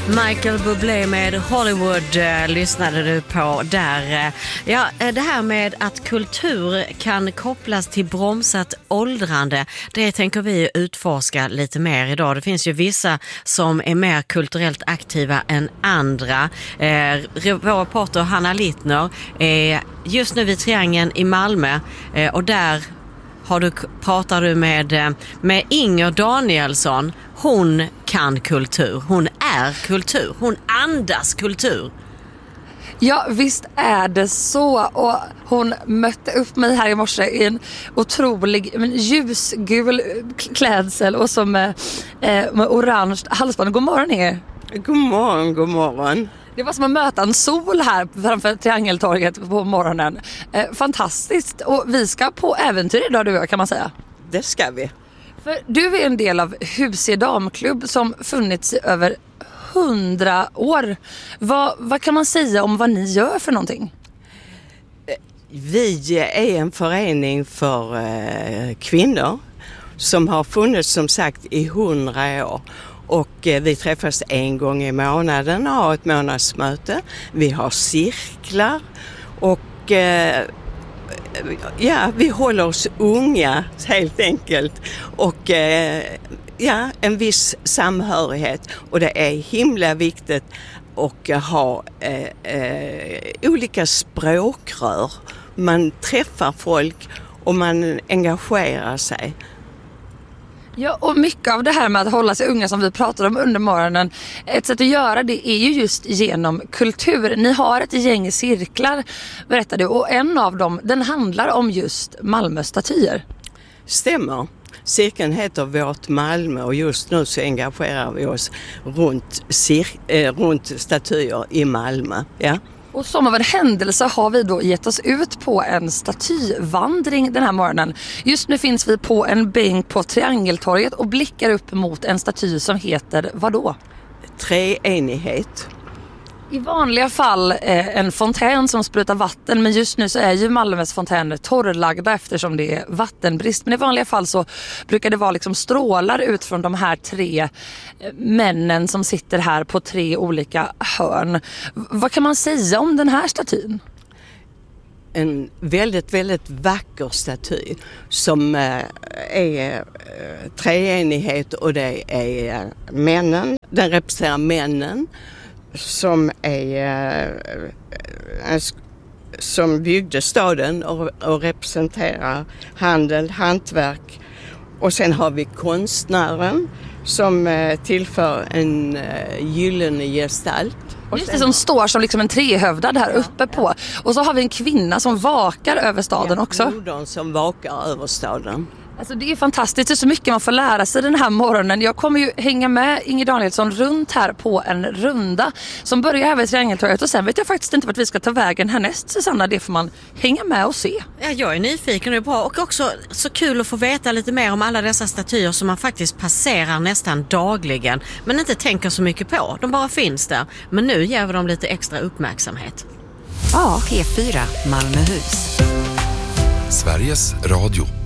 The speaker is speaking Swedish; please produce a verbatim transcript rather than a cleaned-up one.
Michael Bublé med Hollywood eh, lyssnade du på där. Ja, det här med att kultur kan kopplas till bromsat åldrande, det tänker vi utforska lite mer idag. Det finns ju vissa som är mer kulturellt aktiva än andra. Eh, vår reporter Hanna Littner är just nu vid Triangeln i Malmö eh, och där har du, pratar du med, med Inger Danielsson. Hon kan kultur. Hon är kultur. Hon andas kultur. Ja, visst är det så. Och hon mötte upp mig här i morse i en otrolig men ljusgul klädsel och som med, med orange halsband. God morgon er. God morgon, god morgon. Det var som att möta en sol här framför Triangeltorget på morgonen. Eh, fantastiskt. Och vi ska på äventyr idag, du och jag, kan man säga. Det ska vi. För du är en del av Husie damklubb som funnits i över hundra år. Vad, vad kan man säga om vad ni gör för någonting? Vi är en förening för eh, kvinnor som har funnits som sagt i hundra år. Och eh, vi träffas en gång i månaden och har ett månadsmöte. Vi har cirklar och eh, ja, vi håller oss unga helt enkelt. Och eh, ja, en viss samhörighet. Och det är himla viktigt att ha eh, eh, olika språkrör. Man träffar folk och man engagerar sig. Ja, och mycket av det här med att hålla sig unga som vi pratade om under morgonen, ett sätt att göra det är ju just genom kultur. Ni har ett gäng cirklar, berättade du, och en av dem, den handlar om just Malmö-statyer. Stämmer. Cirkeln heter Vårt Malmö och just nu så engagerar vi oss runt, cir- äh, runt statyer i Malmö. Ja. Och som av en händelse har vi då gett oss ut på en statyvandring den här morgonen. Just nu finns vi på en bänk på Triangeltorget och blickar upp mot en staty som heter vadå? Treenighet. I vanliga fall eh, en fontän som sprutar vatten, men just nu så är ju Malmös fontäner torrlagda eftersom det är vattenbrist. Men i vanliga fall så brukar det vara liksom strålar ut från de här tre eh, männen som sitter här på tre olika hörn. V- vad kan man säga om den här statyn? En väldigt, väldigt vacker staty som eh, är eh, treenighet och det är eh, männen. Den representerar männen som är äh, som byggde staden och, och representerar handel, hantverk. Och sen har vi konstnären som äh, tillför en äh, gyllene gestalt. Och just det, som står som liksom en trehövdad här uppe på. Och så har vi en kvinna som vakar över staden, ja, också. Modern som vakar över staden. Alltså det är fantastiskt, det är så mycket man får lära sig den här morgonen. Jag kommer ju hänga med Inger Danielsson runt här på en runda som börjar här vid Triangeltorget, och sen vet jag faktiskt inte vart vi ska ta vägen härnäst, Susanna. Det får man hänga med och se. Ja, jag är nyfiken och det är bra, och också så kul att få veta lite mer om alla dessa statyer som man faktiskt passerar nästan dagligen men inte tänker så mycket på. De bara finns där, men nu ger vi dem lite extra uppmärksamhet. Ja, P fyra Malmöhus. Sveriges Radio.